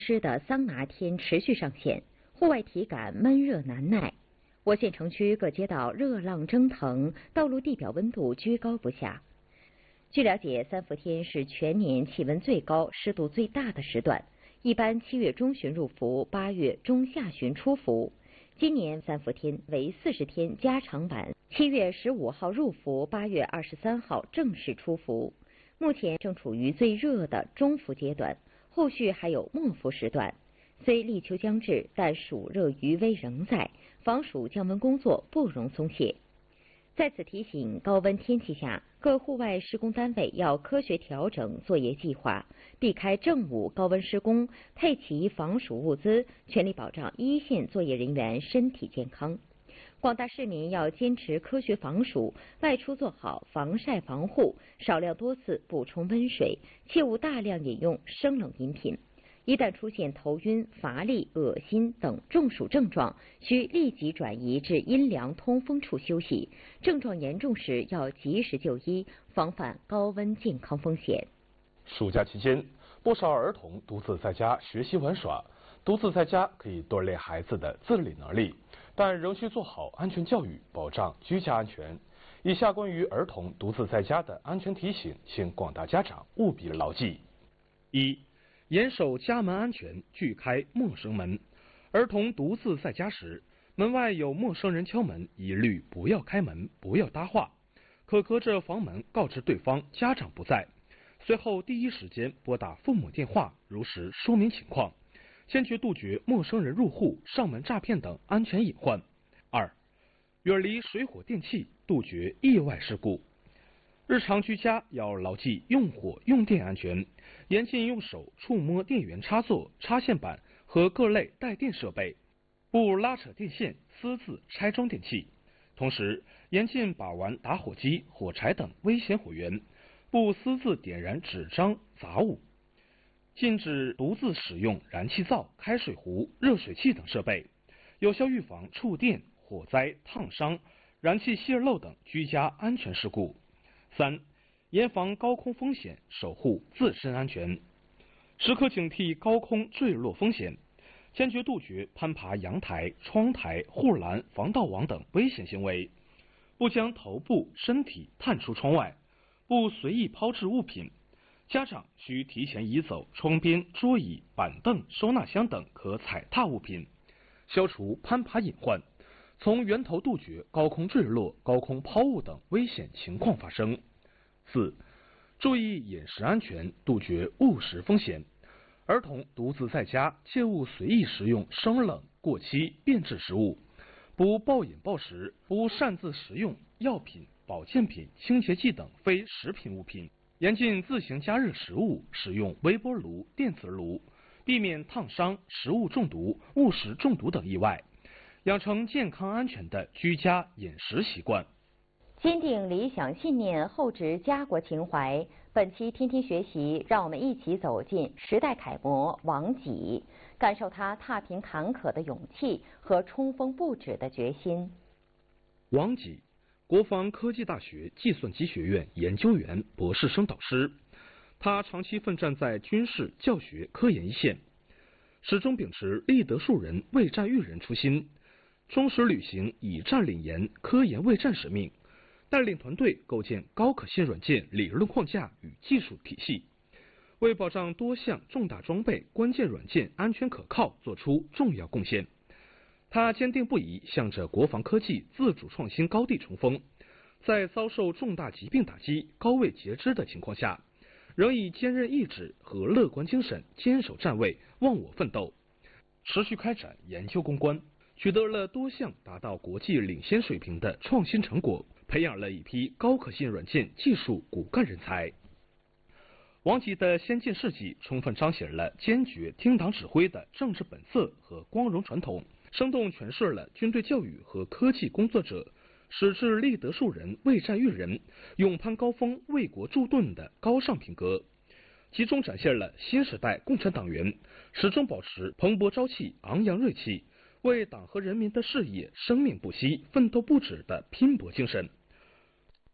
湿的桑拿天持续上线，户外体感闷热难耐。我县城区各街道热浪蒸腾，道路地表温度居高不下。据了解，3伏天是全年气温最高、湿度最大的时段，一般7月中旬入伏，8月中下旬出伏。今年3伏天为40天加长版，7月15号入伏，8月23号正式出伏。目前正处于最热的中伏阶段，后续还有末伏时段。虽立秋将至，但暑热余威仍在，防暑降温工作不容松懈。在此提醒，高温天气下，各户外施工单位要科学调整作业计划，避开正午高温施工，配齐防暑物资，全力保障一线作业人员身体健康。广大市民要坚持科学防暑，外出做好防晒防护，少量多次补充温水，切勿大量饮用生冷饮品。一旦出现头晕、乏力、恶心等中暑症状，需立即转移至阴凉通风处休息。症状严重时要及时就医，防范高温健康风险。 暑假期间，不少儿童独自在家学习玩耍。独自在家可以锻炼孩子的自理能力，但仍需做好安全教育，保障居家安全。以下关于儿童独自在家的安全提醒，请广大家长务必牢记：一、严守家门安全，拒开陌生门。儿童独自在家时，门外有陌生人敲门，一律不要开门，不要搭话，可隔着房门告知对方家长不在，随后第一时间拨打父母电话，如实说明情况，坚决杜绝陌生人入户、上门诈骗等安全隐患。二、远离水火电气，杜绝意外事故。日常居家要牢记用火用电安全，严禁用手触摸电源插座、插线板和各类带电设备，不拉扯电线、私自拆装电器。同时，严禁把玩打火机、火柴等危险火源，不私自点燃纸张、杂物。禁止独自使用燃气灶、开水壶、热水器等设备，有效预防触电、火灾、烫伤、燃气泄漏等居家安全事故。三、严防高空风险，守护自身安全，时刻警惕高空坠落风险，坚决杜绝攀爬阳台、窗台、护栏、防盗网等危险行为，不将头部、身体探出窗外，不随意抛掷物品。家长需提前移走窗边桌椅、板凳、收纳箱等可踩踏物品，消除攀爬隐患，从源头杜绝高空坠落、高空抛物等危险情况发生。四、注意饮食安全，杜绝误食风险。儿童独自在家，切勿随意食用生冷、过期、变质食物，不暴饮暴食，不擅自食用药品、保健品、清洁剂等非食品物品。严禁自行加热食物，使用微波炉、电磁炉，避免烫伤、食物中毒、误食中毒等意外，养成健康安全的居家饮食习惯。 坚定理想信念，厚植家国情怀。本期天天学习，让我们一起走进时代楷模王己，感受他踏平坎坷的勇气和冲锋不止的决心。 王己，国防科技大学计算机学院研究员、博士生导师，他长期奋战在军事、教学、科研一线，始终秉持立德树人、为战育人初心，忠实履行以战领研、科研为战使命，带领团队构建高可信软件理论框架与技术体系，为保障多项重大装备关键软件安全可靠做出重要贡献。他坚定不移向着国防科技自主创新高地冲锋，在遭受重大疾病打击、高位截肢的情况下，仍以坚韧意志和乐观精神坚守站位、忘我奋斗，持续开展研究攻关，取得了多项达到国际领先水平的创新成果，培养了一批高可信软件技术骨干人才。王己的先进事迹充分彰显了坚决听党指挥的政治本色和光荣传统，生动诠释了军队教育和科技工作者矢志立德树人、为战育人、勇攀高峰、为国助盾的高尚品格，集中展现了新时代共产党员始终保持蓬勃朝气、昂扬锐气，为党和人民的事业生命不息、奋斗不止的拼搏精神。